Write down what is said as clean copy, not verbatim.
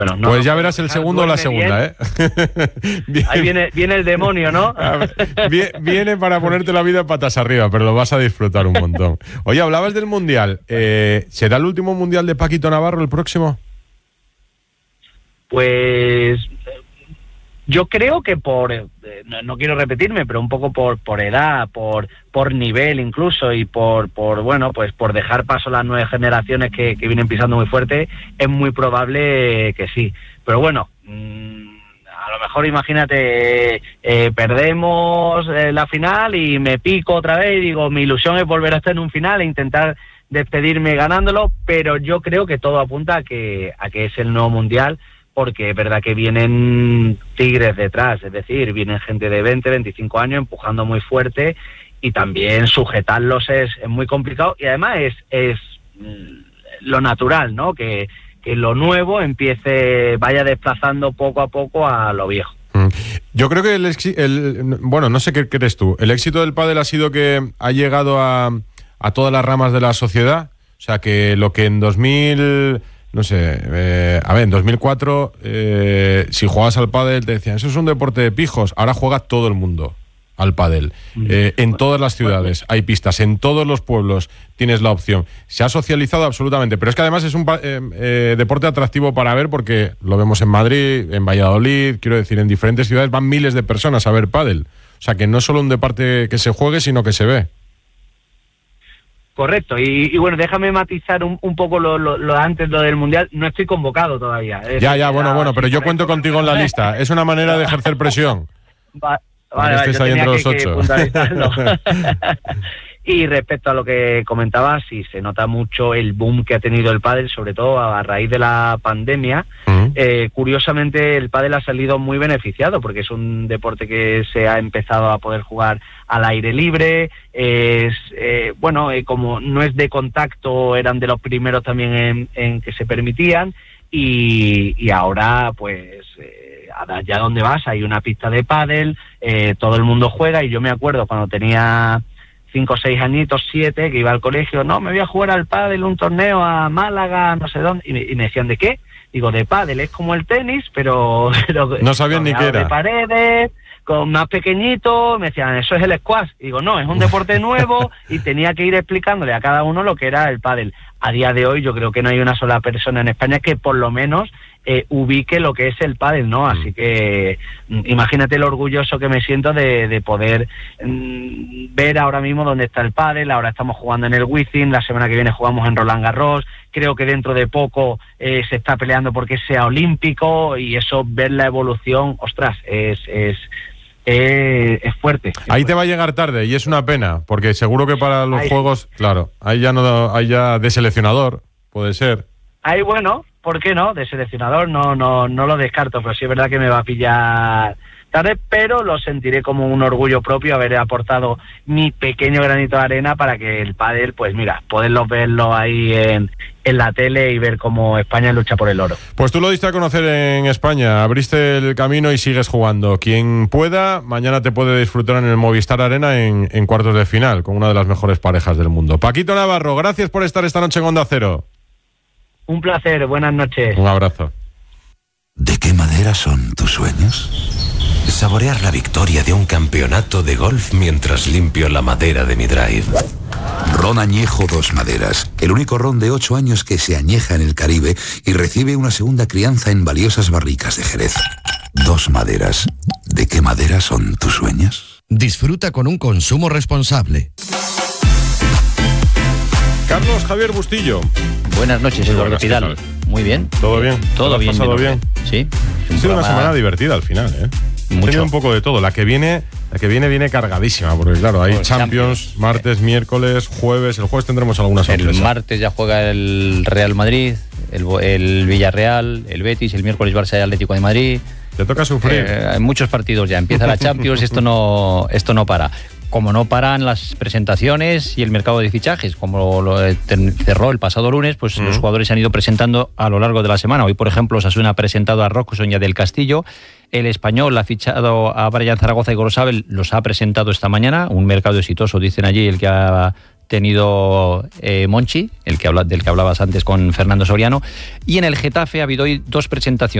Bueno, no, pues ya verás el segundo o la segunda, bien. Ahí viene el demonio, ¿no? Viene para ponerte la vida patas arriba, pero lo vas a disfrutar un montón. Oye, hablabas del Mundial. ¿Será el último Mundial de Paquito Navarro el próximo? Pues yo creo que no quiero repetirme, pero un poco por edad, por nivel incluso, y por bueno, pues por dejar paso a las nuevas generaciones que vienen pisando muy fuerte, es muy probable que sí. Pero bueno, a lo mejor imagínate, perdemos la final y me pico otra vez y digo, mi ilusión es volver a estar en un final e intentar despedirme ganándolo, pero yo creo que todo apunta a que es el nuevo Mundial, porque es verdad que vienen tigres detrás, es decir, vienen gente de 20, 25 años empujando muy fuerte, y también sujetarlos es muy complicado, y además es lo natural, ¿no? Que lo nuevo vaya desplazando poco a poco a lo viejo. Yo creo que bueno, no sé qué crees tú, el éxito del pádel ha sido que ha llegado a todas las ramas de la sociedad, o sea, que lo que en 2000... No sé, en 2004, si jugabas al pádel te decían, eso es un deporte de pijos. Ahora juega todo el mundo al pádel. En todas las ciudades hay pistas, en todos los pueblos tienes la opción. Se ha socializado absolutamente, pero es que además es un deporte atractivo para ver, porque lo vemos en Madrid, en Valladolid, quiero decir, en diferentes ciudades van miles de personas a ver pádel. O sea, que no es solo un deporte que se juegue, sino que se ve. Correcto, y bueno, déjame matizar un poco lo antes, lo del Mundial. No estoy convocado todavía. Bueno, pero yo cuento contigo en la lista. Es una manera de ejercer presión. Vale, estés ahí entre los 8. Y respecto a lo que comentabas, sí, se nota mucho el boom que ha tenido el pádel, sobre todo a raíz de la pandemia. Curiosamente, el pádel ha salido muy beneficiado, porque es un deporte que se ha empezado a poder jugar al aire libre. Como no es de contacto, eran de los primeros también en que se permitían, y ahora, pues, allá donde vas hay una pista de pádel, todo el mundo juega, y yo me acuerdo cuando tenía 5 o 6 añitos, 7, que iba al colegio, no, me voy a jugar al pádel, un torneo a Málaga, no sé dónde, y me decían, ¿de qué? Digo, de pádel, es como el tenis, pero no sabían ni qué era. De paredes, con más pequeñito, me decían, eso es el squash. Digo, no, es un deporte nuevo, y tenía que ir explicándole a cada uno lo que era el pádel. A día de hoy yo creo que no hay una sola persona en España que por lo menos ubique lo que es el pádel, ¿no? Así que imagínate lo orgulloso que me siento de poder ver ahora mismo dónde está el pádel. Ahora estamos jugando en el Wizzing, la semana que viene jugamos en Roland Garros, creo que dentro de poco se está peleando porque sea olímpico, y eso, ver la evolución, ostras, es fuerte. Ahí te va a llegar tarde, y es una pena, porque seguro que para los juegos, claro, ahí ya de seleccionador, puede ser. Ahí, bueno, ¿por qué no? De seleccionador no lo descarto, pero sí es verdad que me va a pillar tarde, pero lo sentiré como un orgullo propio haber aportado mi pequeño granito de arena para que el pádel, pues mira, poderlo verlo ahí en la tele y ver cómo España lucha por el oro. Pues tú lo diste a conocer en España, abriste el camino y sigues jugando. Quien pueda, mañana te puede disfrutar en el Movistar Arena en cuartos de final, con una de las mejores parejas del mundo. Paquito Navarro, gracias por estar esta noche en Onda Cero. Un placer, buenas noches. Un abrazo. ¿De qué madera son tus sueños? Saborear la victoria de un campeonato de golf mientras limpio la madera de mi drive. Ron Añejo Dos Maderas, el único ron de 8 años que se añeja en el Caribe y recibe una segunda crianza en valiosas barricas de Jerez. Dos Maderas. ¿De qué madera son tus sueños? Disfruta con un consumo responsable. Carlos Javier Bustillo. Buenas noches, Eduardo Pidal. Muy bien. ¿Todo bien? Todo bien. ¿Pasado bien? Sí. Ha sido una semana divertida al final, ¿eh? Mucho. He tenido un poco de todo. La que viene cargadísima, porque claro, hay Champions, martes, miércoles, jueves. El jueves tendremos alguna sorpresa. El martes ya juega el Real Madrid, el Villarreal, el Betis, el miércoles Barça y Atlético de Madrid. Te toca sufrir. Hay muchos partidos ya. Empieza la Champions, esto no para. Como no paran las presentaciones y el mercado de fichajes, como lo cerró el pasado lunes, pues los jugadores se han ido presentando a lo largo de la semana. Hoy, por ejemplo, Osasuna ha presentado a Rockson y a Del Castillo. El Español ha fichado a Brian Zaragoza y Gorosabel, los ha presentado esta mañana. Un mercado exitoso, dicen allí, el que ha tenido Monchi, del que hablabas antes con Fernando Soriano, y en el Getafe ha habido hoy 2 presentaciones.